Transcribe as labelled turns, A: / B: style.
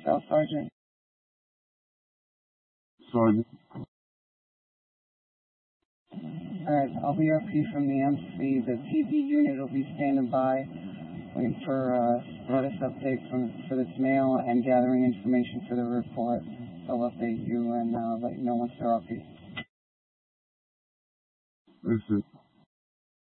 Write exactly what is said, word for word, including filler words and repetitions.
A: Staff Sergeant?
B: Sergeant.
A: Alright, I'll be R P from the M C. The T V unit will be standing by, waiting for uh, status update from, for this mail and gathering information for the report. They'll update you and uh, let you know once they're R P.
B: That's it.